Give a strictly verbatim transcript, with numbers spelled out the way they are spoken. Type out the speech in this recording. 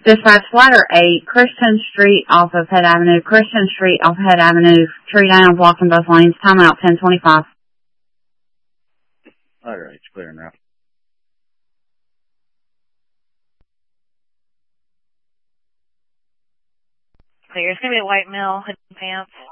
Dispatch ladder eight, Christian Street off of Head Avenue, Christian Street off of Head Avenue, tree down, blocking both lanes, timeout ten twenty-five. Alright, it's clear now. Clear. It's going to be a white male, hooded pants.